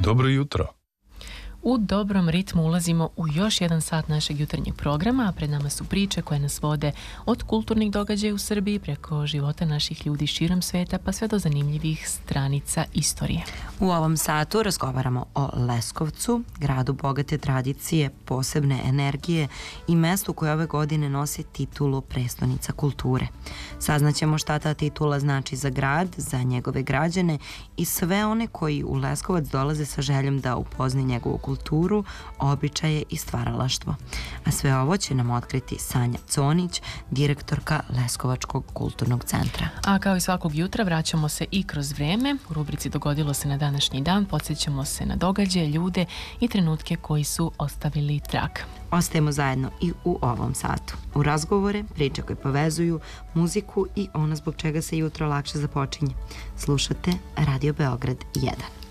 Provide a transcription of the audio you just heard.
Dobro jutro. U dobrom ritmu ulazimo u još jedan sat našeg jutarnjeg programa, a pred nama su priče koje nas vode od kulturnih događaja u Srbiji preko života naših ljudi širom sveta pa sve do zanimljivih stranica istorije. U ovom satu razgovaramo o Leskovcu, gradu bogate tradicije, posebne energije i mestu koje ove godine nosi titulu prestonica kulture. Saznaćemo šta ta titula znači za grad, za njegove građane i sve one koji u Leskovac dolaze sa željom da upoznaju njegovu kulturu, običaje i stvaralaštvo. A sve ovo će nam otkriti Sanja Conić, direktorka Leskovačkog kulturnog centra. A kao i svakog jutra vraćamo se i kroz vreme. U rubrici Dogodilo se na današnji dan podsjećamo se na događaje, ljude i trenutke koji su ostavili trag. Ostajemo zajedno i u ovom satu. U razgovore, priče koje povezuju, muziku i ono zbog čega se jutro lakše započinje. Slušate Radio Beograd 1.